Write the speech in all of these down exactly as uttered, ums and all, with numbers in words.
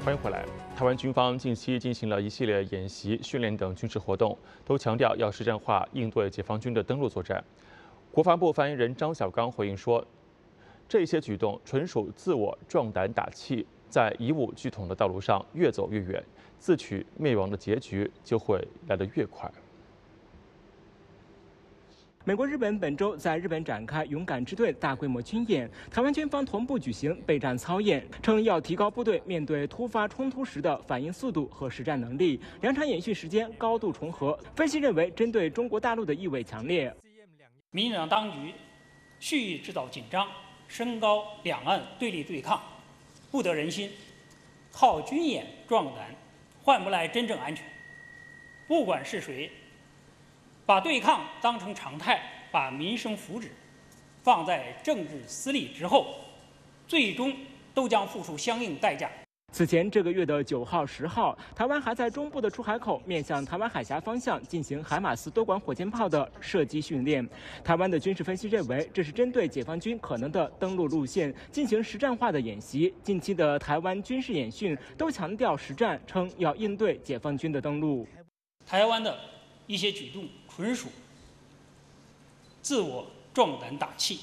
欢迎回来。台湾军方近期进行了一系列演习、训练等军事活动，都强调要实战化应对解放军的登陆作战。国防部发言人张小刚回应说，这些举动纯属自我壮胆打气，在以武拒统的道路上越走越远，自取灭亡的结局就会来得越快。 美国、日本本周在日本展开勇敢之队大规模军演，台湾军方同步举行备战操演，称要提高部队面对突发冲突时的反应速度和实战能力。两场演训时间高度重合，分析认为针对中国大陆的意味强烈。 民进党当局蓄意制造紧张，升高两岸对立对抗，不得人心，靠军演壮胆，换不来真正安全。不管是谁，把对抗当成常态，把民生福祉放在政治私利之后，最终都将付出相应代价。 此前这个月的九号、十号，台湾还在中部的出海口面向台湾海峡方向进行海马斯多管火箭炮的射击训练。台湾的军事分析认为，这是针对解放军可能的登陆路线进行实战化的演习。近期的台湾军事演训都强调实战，称要应对解放军的登陆。 台湾的一些举动纯属自我壮胆打气，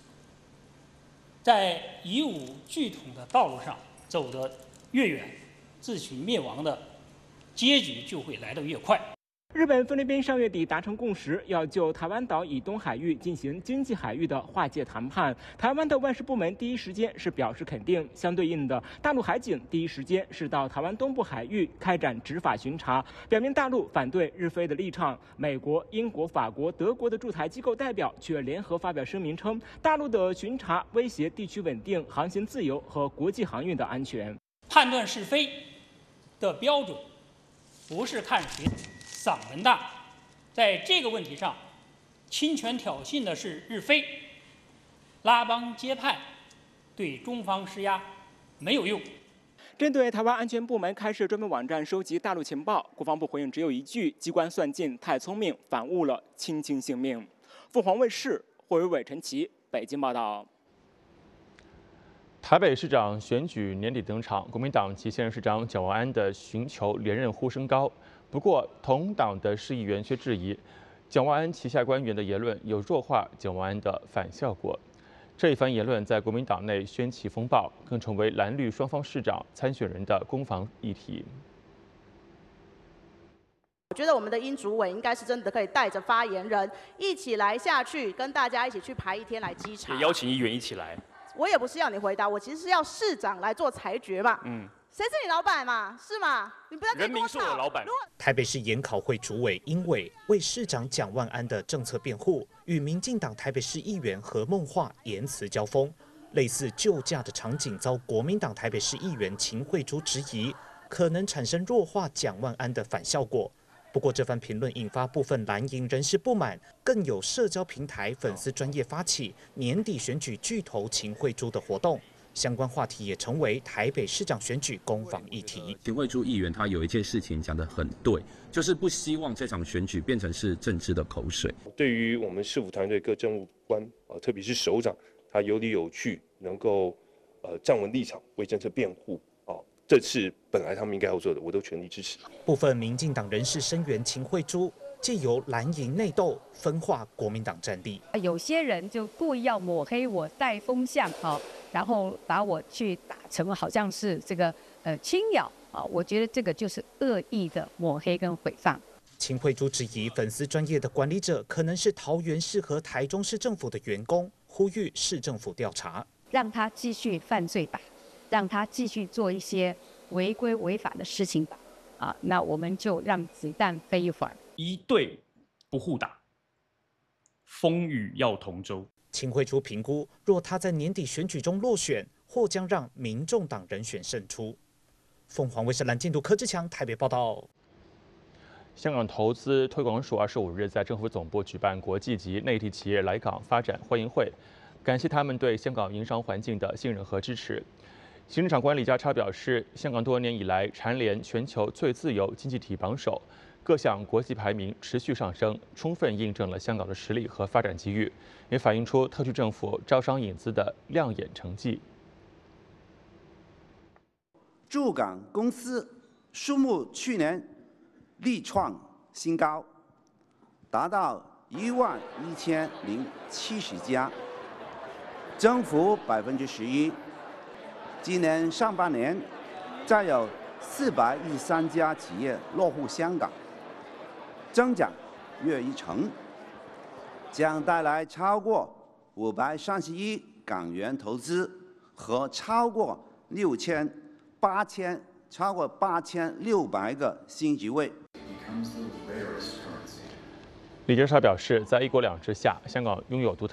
在以武拒统的道路上走得越远，自取灭亡的结局就会来得越快。 日本、菲律宾上月底达成共识，要就台湾岛以东海域进行经济海域的划界谈判。台湾的万事部门第一时间是表示肯定，相对应的，大陆海警第一时间是到台湾东部海域开展执法巡查，表明大陆反对日菲的立场。美国、英国、法国、德国的驻台机构代表却联合发表声明称，大陆的巡查威胁地区稳定、航行自由和国际航运的安全。 判断是非的标准不是看谁嗓门大，在这个问题上，侵权挑衅的是日菲，拉帮结派，对中方施压没有用。 针对台湾安全部门开设专门网站收集大陆情报，国防部回应只有一句：机关算尽太聪明，反误了卿卿性命。凤凰卫视霍伟伟、陈琦北京报道。 台北市长选举年底登场，国民党及现任市长蒋万安的寻求连任呼声高。不过，同党的市议员却质疑蒋万安旗下官员的言论有弱化蒋万安的反效果。这一番言论在国民党内掀起风暴，更成为蓝绿双方市长参选人的攻防议题。 我觉得我们的殷主委应该是真的可以带着发言人一起来下去，跟大家一起去排一天来稽查。 也邀请议员一起来。 我也不是要你回答，我其实是要市长来做裁决嘛。嗯。谁是你老板嘛？是吗？你不要人民是我老板。 台北市研考会主委殷伟为市长蒋万安的政策辩护，与民进党台北市议员何孟桦言辞交锋，类似救驾的场景遭国民党台北市议员秦慧珠质疑，可能产生弱化蒋万安的反效果。不过这番评论引发部分蓝营人士不满，更有社交平台粉丝专业发起年底选举巨头秦慧珠的活动。相关话题也成为台北市长选举攻防议题。 秦慧珠议员他有一件事情讲得很对，就是不希望这场选举变成是政治的口水。 对于我们市府团队各政务官，呃，特别是首长，他有理有据，能够呃站稳立场，为政策辩护，啊、呃，这次本来他们应该要做的，我都全力支持。 部分民进党人士声援秦慧珠，借由蓝营内斗分化国民党战力。 有些人就故意要抹黑我带风向，好。然后把我去打成好像是这个呃轻咬啊，我觉得这个就是恶意的抹黑跟诽谤。 秦慧珠质疑粉丝专业的管理者可能是桃园市和台中市政府的员工，呼吁市政府调查， 让他继续犯罪吧，让他继续做一些违规违法的事情吧。啊，那我们就让子弹飞一会儿。 一对不互打，风雨要同舟。 秦慧珠评估，若他在年底选举中落选，或将让民众党人选胜出。凤凰卫视蓝进度柯志强台北报道。 香港投资推广署二十五日在政府总部举办国际级内地企业来港发展欢迎会，感谢他们对香港营商环境的信任和支持。行政长官李家超表示，香港多年以来蝉联全球最自由经济体榜首。各项国际排名持续上升，充分印证了香港的实力和发展机遇，也反映出特区政府招商引资的亮眼成绩。 驻港公司数目去年力创新高，达到一万一千零七十家，增幅百分之十一。今年上半年，再有四百一十三家企业落户香港，增长约一成，将带来超过五百三十亿港元投资和超过六千八千超过八千六百个新职位。 李哲沙表示，在一国两制下，香港拥有独特